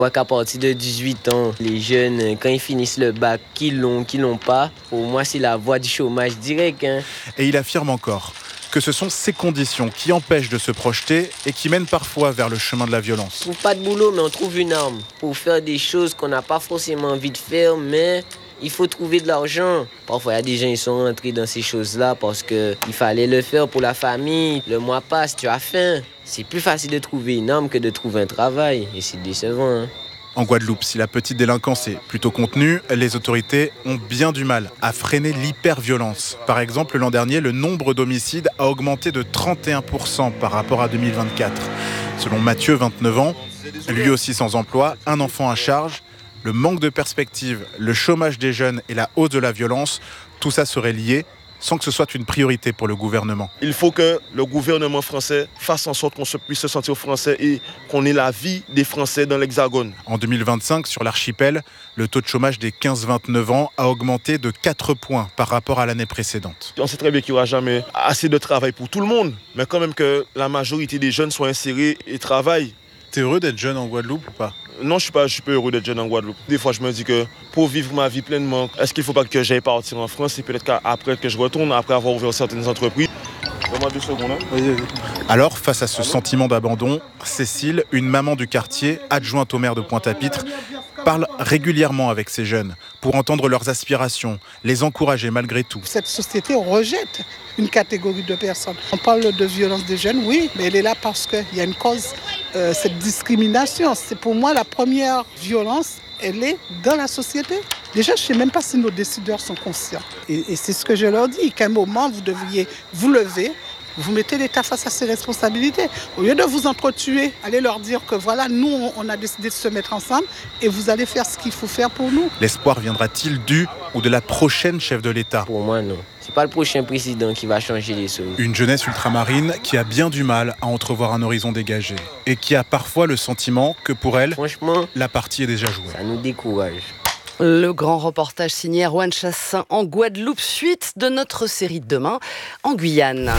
On voit qu'à partir de 18 ans, les jeunes, quand ils finissent le bac, qui l'ont pas, pour moi, c'est la voie du chômage direct. Et il affirme encore que ce sont ces conditions qui empêchent de se projeter et qui mènent parfois vers le chemin de la violence. On trouve pas de boulot, mais on trouve une arme pour faire des choses qu'on n'a pas forcément envie de faire, mais il faut trouver de l'argent. Parfois, il y a des gens qui sont rentrés dans ces choses-là parce qu'il fallait le faire pour la famille. Le mois passe, tu as faim. C'est plus facile de trouver une arme que de trouver un travail. Et c'est décevant. En Guadeloupe, si la petite délinquance est plutôt contenue, les autorités ont bien du mal à freiner l'hyperviolence. Par exemple, l'an dernier, le nombre d'homicides a augmenté de 31% par rapport à 2024. Selon Mathieu, 29 ans, lui aussi sans emploi, un enfant à charge, le manque de perspective, le chômage des jeunes et la hausse de la violence, tout ça serait lié sans que ce soit une priorité pour le gouvernement. Il faut que le gouvernement français fasse en sorte qu'on puisse se sentir français et qu'on ait la vie des Français dans l'Hexagone. En 2025, sur l'archipel, le taux de chômage des 15-29 ans a augmenté de 4 points par rapport à l'année précédente. On sait très bien qu'il n'y aura jamais assez de travail pour tout le monde, mais quand même que la majorité des jeunes soient insérés et travaillent. T'es heureux d'être jeune en Guadeloupe ou pas ? Non, je suis pas heureux d'être jeune en Guadeloupe. Des fois, je me dis que pour vivre ma vie pleinement, est-ce qu'il ne faut pas que j'aille partir en France et peut-être qu'après que je retourne, après avoir ouvert certaines entreprises. Donne-moi 2 secondes. Vas-y. Alors, face à ce sentiment d'abandon, Cécile, une maman du quartier, adjointe au maire de Pointe-à-Pitre, parle régulièrement avec ces jeunes pour entendre leurs aspirations, les encourager malgré tout. Cette société rejette une catégorie de personnes. On parle de violence des jeunes, oui, mais elle est là parce qu'il y a une cause, cette discrimination. C'est pour moi la première violence, elle est dans la société. Déjà, je ne sais même pas si nos décideurs sont conscients. Et c'est ce que je leur dis, qu'à un moment, vous devriez vous lever, vous mettez l'État face à ses responsabilités. Au lieu de vous entretuer, allez leur dire que voilà, nous, on a décidé de se mettre ensemble et vous allez faire ce qu'il faut faire pour nous. L'espoir viendra-t-il du ou de la prochaine chef de l'État ? Pour moi, non. C'est pas le prochain président qui va changer les choses. Une jeunesse ultramarine qui a bien du mal à entrevoir un horizon dégagé et qui a parfois le sentiment que pour elle, franchement, la partie est déjà jouée. Ça nous décourage. Le grand reportage signé Erwan Chassin en Guadeloupe, suite de notre série de demain en Guyane.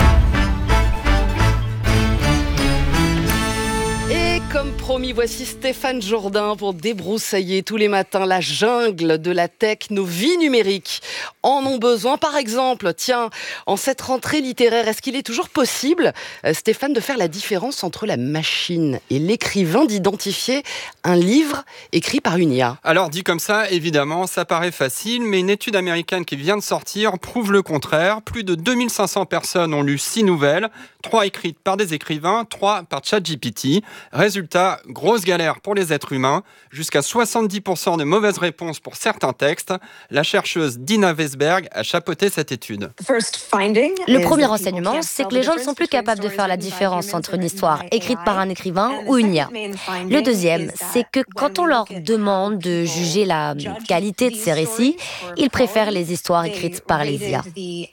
Et comme promis, voici Stéphane Jourdain pour débroussailler tous les matins la jungle de la tech. Nos vies numériques en ont besoin. Par exemple, tiens, en cette rentrée littéraire, est-ce qu'il est toujours possible, Stéphane, de faire la différence entre la machine et l'écrivain, d'identifier un livre écrit par une IA ? Alors, dit comme ça, évidemment, ça paraît facile, mais une étude américaine qui vient de sortir prouve le contraire. Plus de 2500 personnes ont lu 6 nouvelles, 3 écrites par des écrivains, 3 par ChatGPT. Résultat, grosse galère pour les êtres humains, jusqu'à 70% de mauvaises réponses pour certains textes. La chercheuse Dina Weisberg a chapeauté cette étude. Le premier enseignement, c'est que les gens ne sont plus capables de faire la différence entre une histoire écrite par un écrivain ou une IA. Le deuxième, c'est que quand on leur demande de juger la qualité de ces récits, ils préfèrent les histoires écrites par les IA.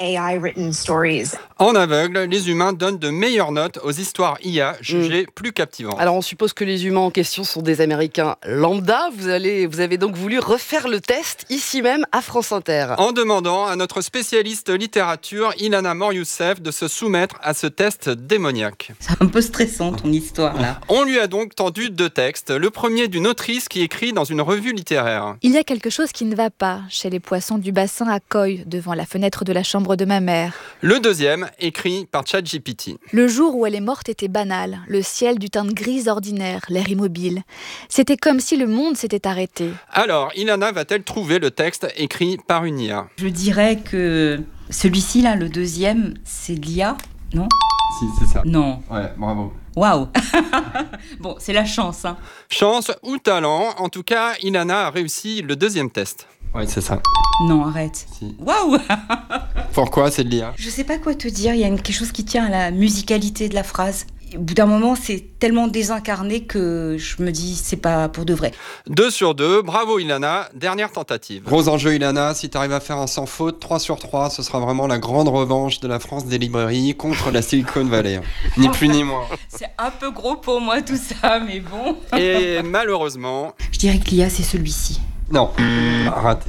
En aveugle, les humains donnent de meilleures notes aux histoires IA jugées plus captivantes. Alors on suppose que les humains en question sont des Américains lambda. Vous avez donc voulu refaire le test ici même à France Inter. En demandant à notre spécialiste littérature, Ilana Mor-Youssef, de se soumettre à ce test démoniaque. C'est un peu stressant ton histoire là. On lui a donc tendu 2 textes. Le premier d'une autrice qui écrit dans une revue littéraire. Il y a quelque chose qui ne va pas chez les poissons du bassin à Coy, devant la fenêtre de la chambre de ma mère. Le deuxième, écrit par ChatGPT. Le jour où elle est morte était banal. Le ciel du teinte grise ordinaire, l'air immobile. C'était comme si le monde s'était arrêté. Alors, Ilana va-t-elle trouver le texte écrit par une IA ? Je dirais que celui-ci là, le deuxième, c'est de l'IA, non ? Si, c'est ça. Non. Ouais, bravo. Waouh. Bon, c'est la chance. Hein. Chance ou talent, en tout cas, Ilana a réussi le deuxième test. Oui, c'est ça. Non, arrête. Si. Waouh. Pourquoi c'est de l'IA ? Je sais pas quoi te dire, il y a quelque chose qui tient à la musicalité de la phrase. Au bout d'un moment, c'est tellement désincarné que je me dis, c'est pas pour de vrai. 2 sur 2, bravo Ilana, dernière tentative. Gros enjeu Ilana, si tu arrives à faire un sans faute, 3 sur 3, ce sera vraiment la grande revanche de la France des librairies contre la Silicon Valley. Ni plus ni moins. C'est un peu gros pour moi tout ça, mais bon. Et malheureusement... Je dirais que l'IA, c'est celui-ci. Non, raté.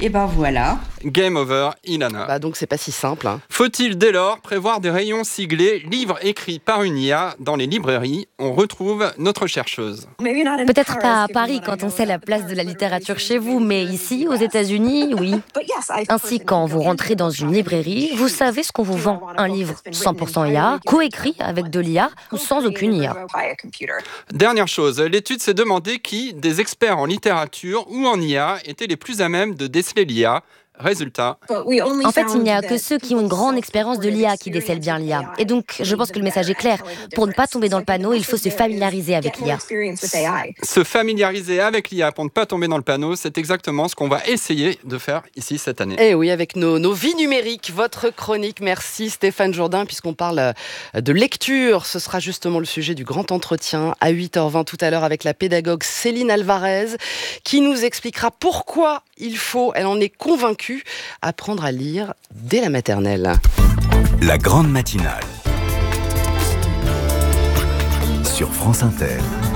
Et ben voilà. Game over, Ilana. Donc c'est pas si simple. Faut-il dès lors prévoir des rayons siglés livres écrits par une IA dans les librairies? On retrouve notre chercheuse. Peut-être pas à Paris quand on sait la place de la littérature chez vous, mais ici, aux États-Unis, oui. Ainsi, quand vous rentrez dans une librairie, vous savez ce qu'on vous vend. Un livre 100% IA, coécrit avec de l'IA ou sans aucune IA. Dernière chose, l'étude s'est demandé qui, des experts en littérature ou en IA, étaient les plus à même de déceler l'IA. Résultat. En fait, il n'y a que ceux qui ont une grande expérience de l'IA qui décèlent bien l'IA. Et donc, je pense que le message est clair. Pour ne pas tomber dans le panneau, il faut se familiariser avec l'IA. Se familiariser avec l'IA pour ne pas tomber dans le panneau, c'est exactement ce qu'on va essayer de faire ici cette année. Et oui, avec nos vies numériques, votre chronique. Merci Stéphane Jourdain, puisqu'on parle de lecture. Ce sera justement le sujet du grand entretien à 8h20 tout à l'heure avec la pédagogue Céline Alvarez, qui nous expliquera pourquoi il faut, elle en est convaincue, apprendre à lire dès la maternelle. La grande matinale sur France Inter.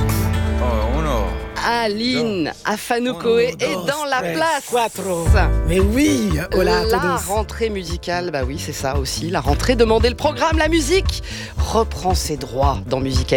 Aline Afanoukoé est dans la place. Mais oui, hola a la todos. rentrée musicale, bah oui, c'est ça aussi. La rentrée, demandez le programme, la musique reprend ses droits dans Musical.